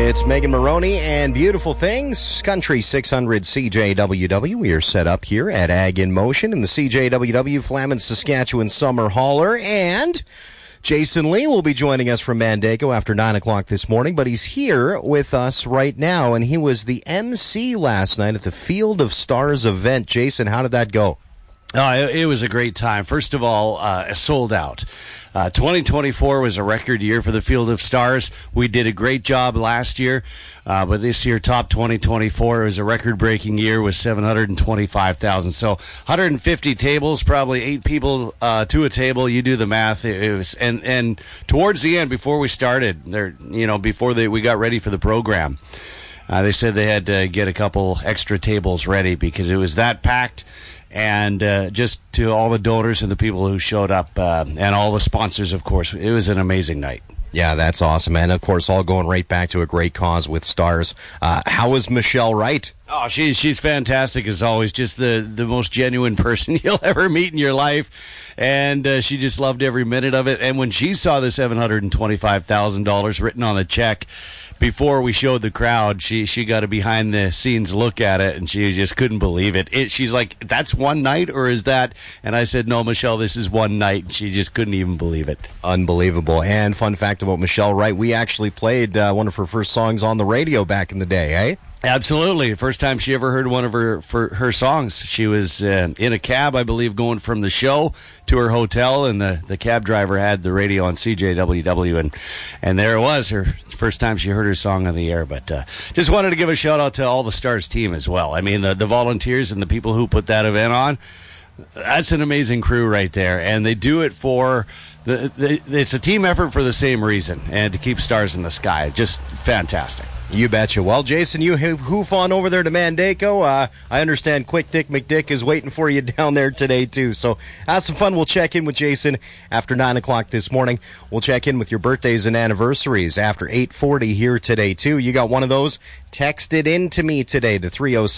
It's Megan Maroney and Beautiful Things, Country 600 CJWW. We are set up here at Ag in Motion in the CJWW Flamin, Saskatchewan Summer Hauler. And Jason Lee will be joining us from Mandego after 9 o'clock this morning, but he's here with us right now, and he was the MC last night at the Field of Stars event. Jason, how did that go? It was a great time. First of all, sold out. 2024 was a record year for the Field of Stars. We did a great job last year, but this year, top 2024 was a record-breaking year with 725,000. So 150 tables, probably 8 people to a table. You do the math. It was, and towards the end, before we started, we got ready for the program, they said they had to get a couple extra tables ready because it was that packed. And just to all the donors and the people who showed up and all the sponsors, of course, it was an amazing night. Yeah, that's awesome. And, of course, all going right back to a great cause with Stars. How was Michelle Wright? Oh, she's fantastic as always. Just the most genuine person you'll ever meet in your life. And she just loved every minute of it. And when she saw the $725,000 written on the check, before we showed the crowd, she got a behind-the-scenes look at it, and she just couldn't believe it. She's like, that's one night, or is that? And I said, no, Michelle, this is one night. And she just couldn't even believe it. Unbelievable. And fun fact about Michelle Wright, we actually played one of her first songs on the radio back in the day, eh? Absolutely. First time she ever heard one of her songs. She was in a cab, I believe, going from the show to her hotel, and the cab driver had the radio on CJWW, and there it was, her first time she heard her song on the air. But just wanted to give a shout-out to all the Stars team as well. I mean, the volunteers and the people who put that event on, that's an amazing crew right there, and they do it for it's a team effort for the same reason, and to keep stars in the sky. Just fantastic. You betcha. Well, Jason, you hoof on over there to Mandego. I understand Quick Dick McDick is waiting for you down there today, too. So have some fun. We'll check in with Jason after 9 o'clock this morning. We'll check in with your birthdays and anniversaries after 8:40 here today, too. You got one of those? Text it in to me today to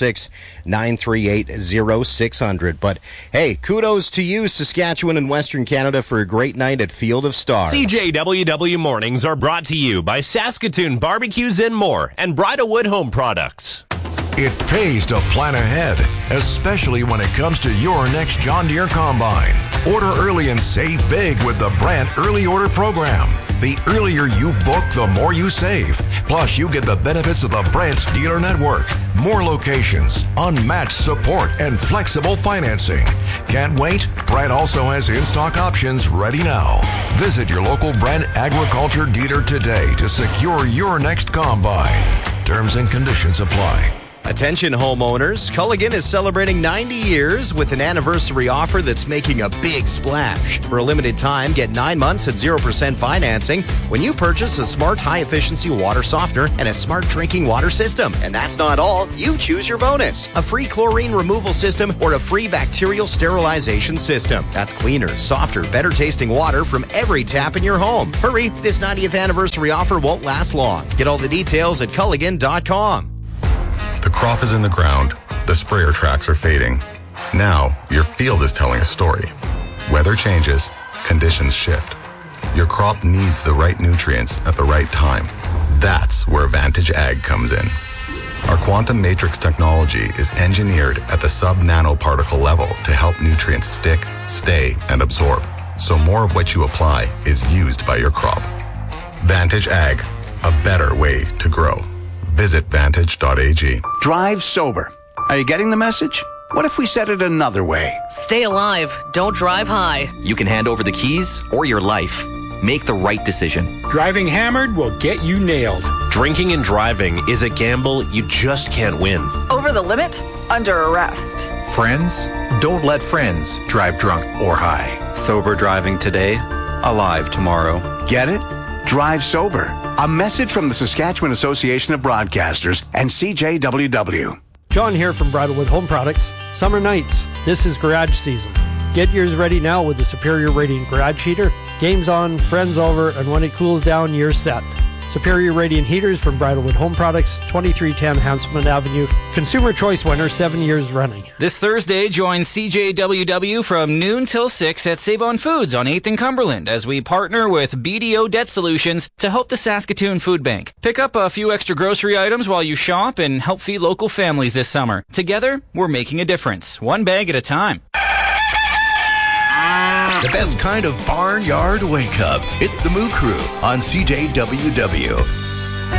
306-938-0600. But, hey, kudos to you, Saskatchewan and Western Canada, for a great night at Field of Stars. CJWW Mornings are brought to you by Saskatoon Barbecues and More and Bridalwood Home Products. It pays to plan ahead, especially when it comes to your next John Deere Combine. Order early and save big with the Brandt Early Order Program. The earlier you book, the more you save. Plus, you get the benefits of the Brandt Dealer Network. More locations, unmatched support, and flexible financing. Can't wait? Brandt also has in-stock options ready now. Visit your local Brandt Agriculture dealer today to secure your next combine. Terms and conditions apply. Attention homeowners, Culligan is celebrating 90 years with an anniversary offer that's making a big splash. For a limited time, get 9 months at 0% financing when you purchase a smart high-efficiency water softener and a smart drinking water system. And that's not all. You choose your bonus. A free chlorine removal system or a free bacterial sterilization system. That's cleaner, softer, better-tasting water from every tap in your home. Hurry, this 90th anniversary offer won't last long. Get all the details at Culligan.com. The crop is in the ground. The sprayer tracks are fading. Now, your field is telling a story. Weather changes. Conditions shift. Your crop needs the right nutrients at the right time. That's where Vantage Ag comes in. Our quantum matrix technology is engineered at the sub-nanoparticle level to help nutrients stick, stay, and absorb, so more of what you apply is used by your crop. Vantage Ag, a better way to grow. Visit Vantage.ag. Drive sober. Are you getting the message? What if we said it another way? Stay alive. Don't drive high. You can hand over the keys or your life. Make the right decision. Driving hammered will get you nailed. Drinking and driving is a gamble you just can't win. Over the limit? Under arrest. Friends? Don't let friends drive drunk or high. Sober driving today, alive tomorrow. Get it? Drive sober. A message from the Saskatchewan Association of Broadcasters and CJWW. John here from Bridalwood Home Products. Summer nights. This is garage season. Get yours ready now with the superior rating garage heater. Games on, friends over, and when it cools down, you're set. Superior Radiant Heaters from Bridalwood Home Products, 2310 Hanselman Avenue. Consumer Choice winner 7 years running. This Thursday, join CJWW from noon till 6 at Save On Foods on 8th and Cumberland as we partner with BDO Debt Solutions to help the Saskatoon Food Bank. Pick up a few extra grocery items while you shop and help feed local families this summer. Together, we're making a difference, one bag at a time. The best kind of barnyard wake-up. It's the Moo Crew on CJWW.